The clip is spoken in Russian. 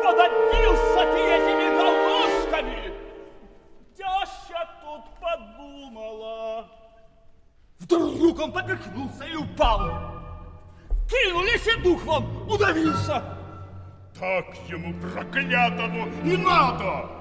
подавился ты этими головушками. Теща тут подумала. Вдруг он попихнулся и упал. Кинулись, и дух вон удавился. Так ему, проклятому, и надо.